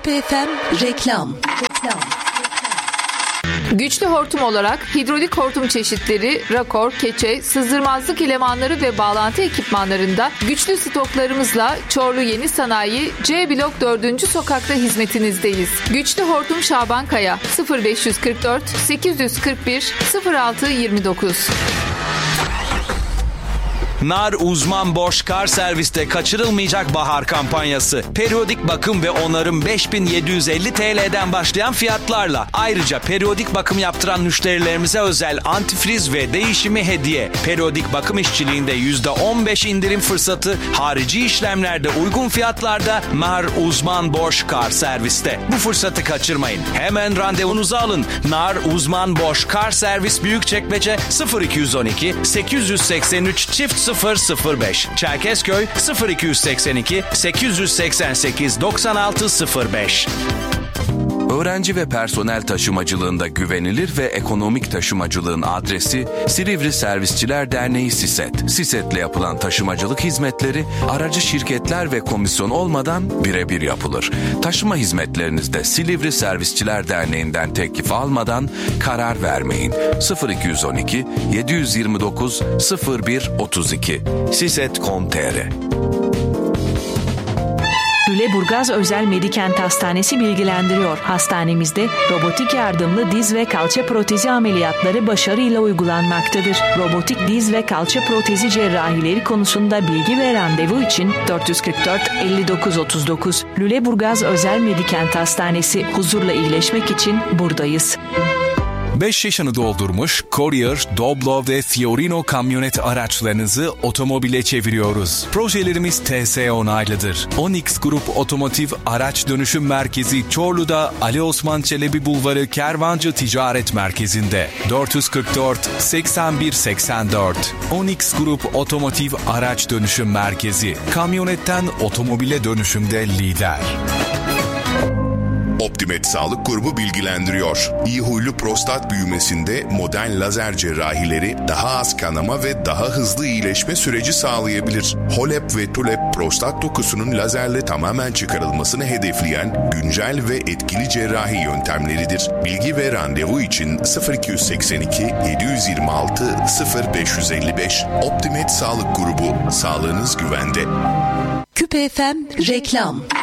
PFM reklam. Güçlü hortum olarak hidrolik hortum çeşitleri, rakor, keçe, sızdırmazlık elemanları ve bağlantı ekipmanlarında güçlü stoklarımızla Çorlu Yeni Sanayi C Blok 4. Sokak'ta hizmetinizdeyiz. Güçlü hortum Şaban Kaya 0544 841 06 29. Nar Uzman Bosch Car Servis'te kaçırılmayacak bahar kampanyası. Periyodik bakım ve onarım 5750 TL'den başlayan fiyatlarla. Ayrıca periyodik bakım yaptıran müşterilerimize özel antifriz ve değişimi hediye. Periyodik bakım işçiliğinde %15 indirim fırsatı, harici işlemlerde uygun fiyatlarda Nar Uzman Bosch Car Servis'te. Bu fırsatı kaçırmayın. Hemen randevunuzu alın. Nar Uzman Bosch Car Servis Büyükçekmece 0212 883 çift 005, Çerkezköy 0282 888 9605. Öğrenci ve personel taşımacılığında güvenilir ve ekonomik taşımacılığın adresi Silivri Servisçiler Derneği SİSET. SİSET'le yapılan taşımacılık hizmetleri aracı şirketler ve komisyon olmadan birebir yapılır. Taşıma hizmetlerinizde Silivri Servisçiler Derneği'nden teklif almadan karar vermeyin. 0212 729 01 32 siset.com.tr. Lüleburgaz Özel Medikent Hastanesi bilgilendiriyor. Hastanemizde robotik yardımlı diz ve kalça protezi ameliyatları başarıyla uygulanmaktadır. Robotik diz ve kalça protezi cerrahileri konusunda bilgi ve randevu için 444 59 39. Lüleburgaz Özel Medikent Hastanesi, huzurla iyileşmek için buradayız. 5 yaşını doldurmuş Courier, Doblo ve Fiorino kamyonet araçlarınızı otomobile çeviriyoruz. Projelerimiz TS onaylıdır. Onyx Grup Otomotiv Araç Dönüşüm Merkezi Çorlu'da Ali Osman Çelebi Bulvarı Kervancı Ticaret Merkezi'nde 444 81 84. Onyx Grup Otomotiv Araç Dönüşüm Merkezi, kamyonetten otomobile dönüşümde lider. Optimet Sağlık Grubu bilgilendiriyor. İyi huylu prostat büyümesinde modern lazer cerrahileri daha az kanama ve daha hızlı iyileşme süreci sağlayabilir. HOLEP ve TULEP prostat dokusunun lazerle tamamen çıkarılmasını hedefleyen güncel ve etkili cerrahi yöntemleridir. Bilgi ve randevu için 0282 726 0555. Optimet Sağlık Grubu, sağlığınız güvende. PFM reklam.